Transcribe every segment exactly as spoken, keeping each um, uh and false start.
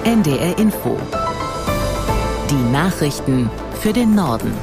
N D R Info. Die Nachrichten für den Norden.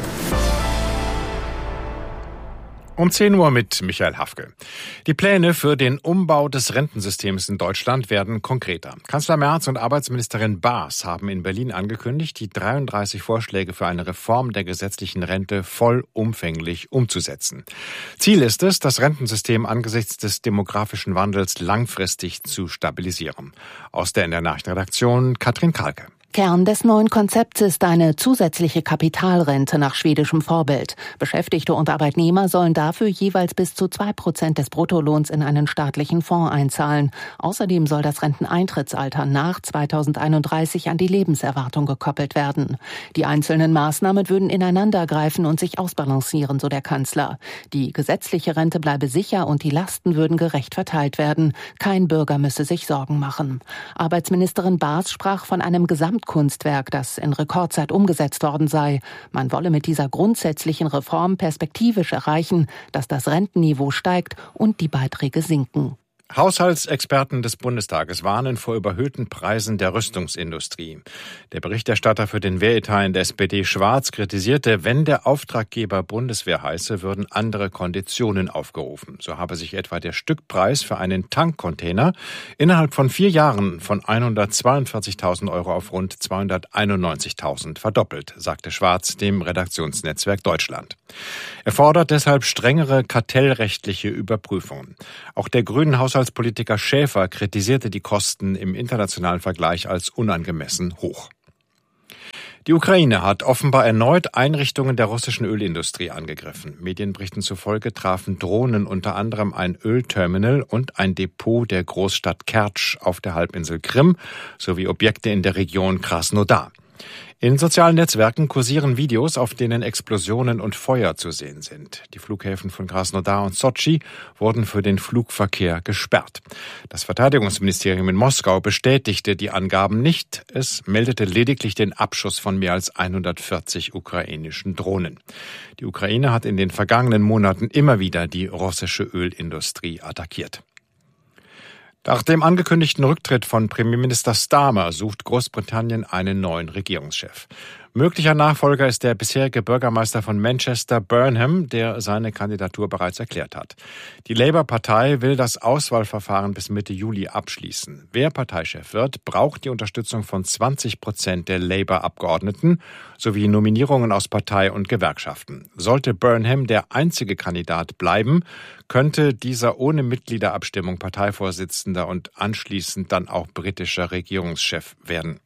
Um zehn Uhr mit Michael Hafke. Die Pläne für den Umbau des Rentensystems in Deutschland werden konkreter. Kanzler Merz und Arbeitsministerin Baas haben in Berlin angekündigt, die dreiunddreißig Vorschläge für eine Reform der gesetzlichen Rente vollumfänglich umzusetzen. Ziel ist es, das Rentensystem angesichts des demografischen Wandels langfristig zu stabilisieren. Aus der N D R Nachrichtenredaktion Katrin Kalke. Kern des neuen Konzepts ist eine zusätzliche Kapitalrente nach schwedischem Vorbild. Beschäftigte und Arbeitnehmer sollen dafür jeweils bis zu zwei Prozent des Bruttolohns in einen staatlichen Fonds einzahlen. Außerdem soll das Renteneintrittsalter nach zweitausendeinunddreißig an die Lebenserwartung gekoppelt werden. Die einzelnen Maßnahmen würden ineinandergreifen und sich ausbalancieren, so der Kanzler. Die gesetzliche Rente bleibe sicher und die Lasten würden gerecht verteilt werden. Kein Bürger müsse sich Sorgen machen. Arbeitsministerin Baas sprach von einem Gesamt Kunstwerk, das in Rekordzeit umgesetzt worden sei. Man wolle mit dieser grundsätzlichen Reform perspektivisch erreichen, dass das Rentenniveau steigt und die Beiträge sinken. Haushaltsexperten des Bundestages warnen vor überhöhten Preisen der Rüstungsindustrie. Der Berichterstatter für den Wehretat in der S P D Schwarz kritisierte, wenn der Auftraggeber Bundeswehr heiße, würden andere Konditionen aufgerufen. So habe sich etwa der Stückpreis für einen Tankcontainer innerhalb von vier Jahren von hundertzweiundvierzigtausend Euro auf rund zweihunderteinundneunzigtausend verdoppelt, sagte Schwarz dem Redaktionsnetzwerk Deutschland. Er fordert deshalb strengere kartellrechtliche Überprüfungen. Auch der grünen Haushaltsexperte Politiker Schäfer kritisierte die Kosten im internationalen Vergleich als unangemessen hoch. Die Ukraine hat offenbar erneut Einrichtungen der russischen Ölindustrie angegriffen. Medienberichten zufolge trafen Drohnen unter anderem ein Ölterminal und ein Depot der Großstadt Kertsch auf der Halbinsel Krim sowie Objekte in der Region Krasnodar. In sozialen Netzwerken kursieren Videos, auf denen Explosionen und Feuer zu sehen sind. Die Flughäfen von Krasnodar und Sotschi wurden für den Flugverkehr gesperrt. Das Verteidigungsministerium in Moskau bestätigte die Angaben nicht. Es meldete lediglich den Abschuss von mehr als hundertvierzig ukrainischen Drohnen. Die Ukraine hat in den vergangenen Monaten immer wieder die russische Ölindustrie attackiert. Nach dem angekündigten Rücktritt von Premierminister Starmer sucht Großbritannien einen neuen Regierungschef. Möglicher Nachfolger ist der bisherige Bürgermeister von Manchester, Burnham, der seine Kandidatur bereits erklärt hat. Die Labour-Partei will das Auswahlverfahren bis Mitte Juli abschließen. Wer Parteichef wird, braucht die Unterstützung von zwanzig Prozent der Labour-Abgeordneten sowie Nominierungen aus Partei und Gewerkschaften. Sollte Burnham der einzige Kandidat bleiben, könnte dieser ohne Mitgliederabstimmung Parteivorsitzender und anschließend dann auch britischer Regierungschef werden.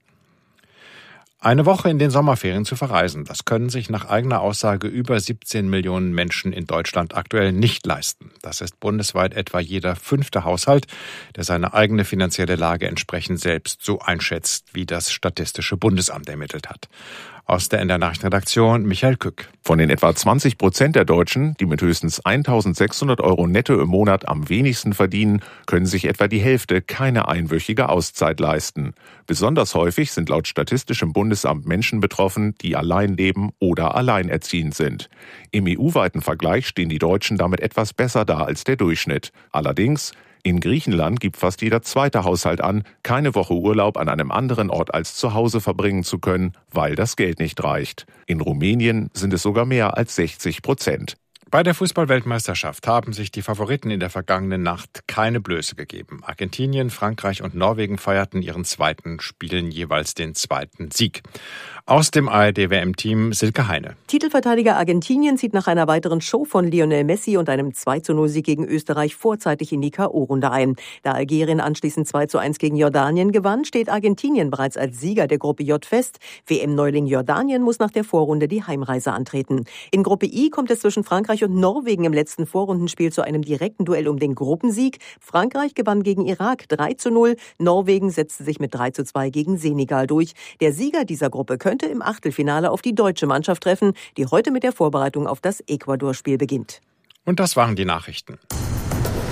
Eine Woche in den Sommerferien zu verreisen, das können sich nach eigener Aussage über siebzehn Millionen Menschen in Deutschland aktuell nicht leisten. Das ist bundesweit etwa jeder fünfte Haushalt, der seine eigene finanzielle Lage entsprechend selbst so einschätzt, wie das Statistische Bundesamt ermittelt hat. Aus der N D R Nachrichtenredaktion Michael Kück. Von den etwa zwanzig Prozent der Deutschen, die mit höchstens eintausendsechshundert Euro netto im Monat am wenigsten verdienen, können sich etwa die Hälfte keine einwöchige Auszeit leisten. Besonders häufig sind laut Statistischem Bundesamt Menschen betroffen, die allein leben oder alleinerziehend sind. Im E U-weiten Vergleich stehen die Deutschen damit etwas besser da als der Durchschnitt. Allerdings, in Griechenland gibt fast jeder zweite Haushalt an, keine Woche Urlaub an einem anderen Ort als zu Hause verbringen zu können, weil das Geld nicht reicht. In Rumänien sind es sogar mehr als sechzig Prozent. Bei der Fußball-Weltmeisterschaft haben sich die Favoriten in der vergangenen Nacht keine Blöße gegeben. Argentinien, Frankreich und Norwegen feierten ihren zweiten Spielen jeweils den zweiten Sieg. Aus dem A R D-W M-Team Silke Heine. Titelverteidiger Argentinien zieht nach einer weiteren Show von Lionel Messi und einem zwei zu null Sieg gegen Österreich vorzeitig in die K O-Runde ein. Da Algerien anschließend zwei zu eins gegen Jordanien gewann, steht Argentinien bereits als Sieger der Gruppe J fest. W M-Neuling Jordanien muss nach der Vorrunde die Heimreise antreten. In Gruppe I kommt es zwischen Frankreich und Norwegen im letzten Vorrundenspiel zu einem direkten Duell um den Gruppensieg. Frankreich gewann gegen Irak drei zu null. Norwegen setzte sich mit drei zu zwei gegen Senegal durch. Der Sieger dieser Gruppe könnte im Achtelfinale auf die deutsche Mannschaft treffen, die heute mit der Vorbereitung auf das Ecuador-Spiel beginnt. Und das waren die Nachrichten.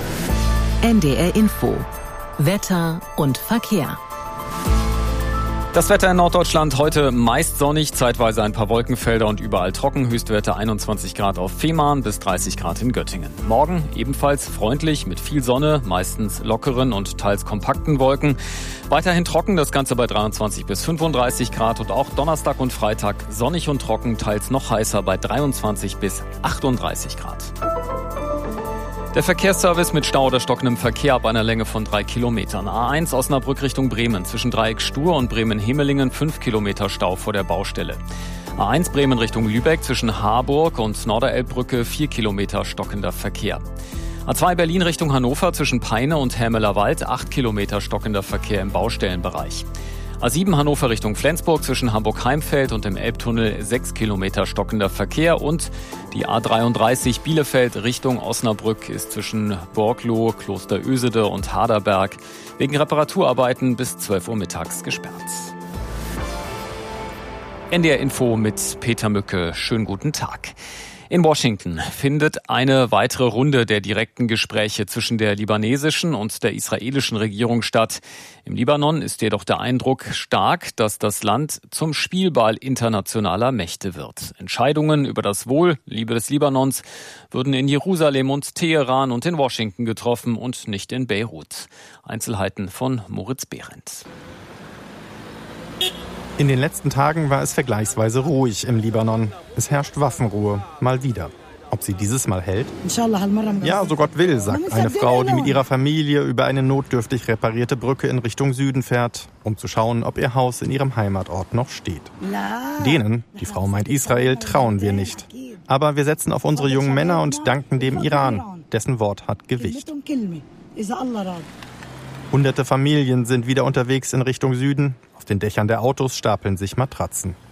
N D R Info. Wetter und Verkehr. Das Wetter in Norddeutschland heute meist sonnig, zeitweise ein paar Wolkenfelder und überall trocken. Höchstwerte einundzwanzig Grad auf Fehmarn bis dreißig Grad in Göttingen. Morgen ebenfalls freundlich mit viel Sonne, meistens lockeren und teils kompakten Wolken. Weiterhin trocken, das Ganze bei dreiundzwanzig bis fünfunddreißig Grad und auch Donnerstag und Freitag sonnig und trocken, teils noch heißer bei dreiundzwanzig bis achtunddreißig Grad. Der Verkehrsservice mit Stau oder stockendem Verkehr ab einer Länge von drei Kilometern. A eins Osnabrück Richtung Bremen. Zwischen Dreieck Stur und Bremen-Hemelingen fünf Kilometer Stau vor der Baustelle. A eins Bremen Richtung Lübeck zwischen Harburg und Norderelbbrücke vier Kilometer stockender Verkehr. A zwei Berlin Richtung Hannover zwischen Peine und Helmeler Wald acht Kilometer stockender Verkehr im Baustellenbereich. A sieben Hannover Richtung Flensburg zwischen Hamburg-Heimfeld und dem Elbtunnel sechs Kilometer stockender Verkehr und die A dreiunddreißig Bielefeld Richtung Osnabrück ist zwischen Borgloh, Klosterösede und Haderberg wegen Reparaturarbeiten bis zwölf Uhr mittags gesperrt. N D R Info mit Peter Mücke. Schönen guten Tag. In Washington findet eine weitere Runde der direkten Gespräche zwischen der libanesischen und der israelischen Regierung statt. Im Libanon ist jedoch der Eindruck stark, dass das Land zum Spielball internationaler Mächte wird. Entscheidungen über das Wohl des Libanons würden in Jerusalem und Teheran und in Washington getroffen und nicht in Beirut. Einzelheiten von Moritz Behrendt. In den letzten Tagen war es vergleichsweise ruhig im Libanon. Es herrscht Waffenruhe, mal wieder. Ob sie dieses Mal hält? Ja, so Gott will, sagt eine Frau, die mit ihrer Familie über eine notdürftig reparierte Brücke in Richtung Süden fährt, um zu schauen, ob ihr Haus in ihrem Heimatort noch steht. Denen, die Frau meint Israel, trauen wir nicht. Aber wir setzen auf unsere jungen Männer und danken dem Iran. Dessen Wort hat Gewicht. Hunderte Familien sind wieder unterwegs in Richtung Süden. Auf den Dächern der Autos stapeln sich Matratzen.